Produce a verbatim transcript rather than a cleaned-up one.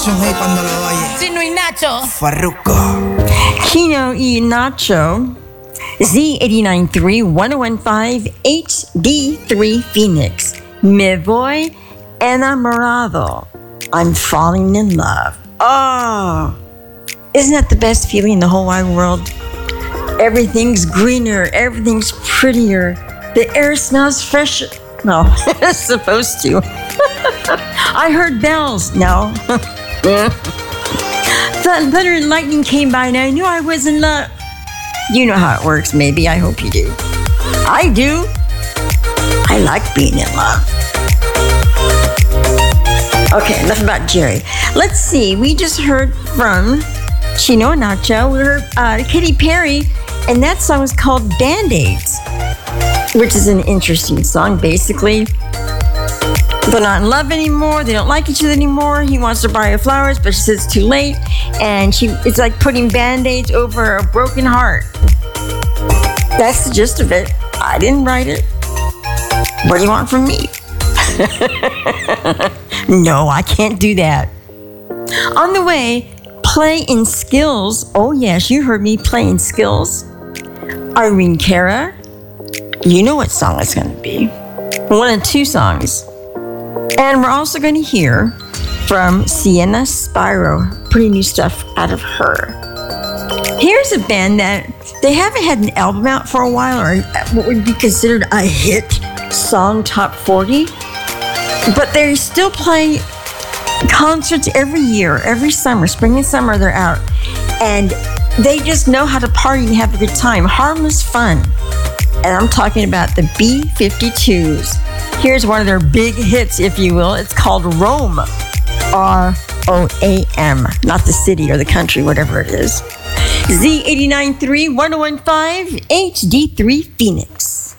Sungay Pandalaway. Sino'y Nacho? Farruko. Kino y Nacho. Z eight nine three one oh one five H D three Phoenix. Me voy enamorado. I'm falling in love. Oh, isn't that the best feeling in the whole wide world? Everything's greener, everything's prettier. The air smells fresh. No, it's supposed to. I heard bells. No. Thunder and lightning came by and I knew I was in love. You know how it works, maybe. I hope you do. I do. I like being in love. Okay, enough about Jerry. Let's see. We just heard from Chino and Nacho. We heard uh, Katy Perry, and that song is called Band-Aids, which is an interesting song. Basically, they're not in love anymore. They don't like each other anymore. He wants to buy her flowers, but she says it's too late. And she it's like putting Band-Aids over a broken heart. That's the gist of it. I didn't write it. What do you want from me? No, I can't do that. On the way, Play in Skills. Oh, yes, you heard me. Play in Skills. Irene Cara. You know what song it's going to be. One of two songs. And we're also going to hear from Sienna Spiro. Pretty new stuff out of her. Here's a band that they haven't had an album out for a while, or what would be considered a hit song top forty. But they still play concerts every year, every summer, spring and summer they're out. And they just know how to party and have a good time. Harmless fun. And I'm talking about the B fifty-twos. Here's one of their big hits, if you will. It's called Rome. R O A M. Not the city or the country, whatever it is. Z eight nine three one oh one five H D three Phoenix.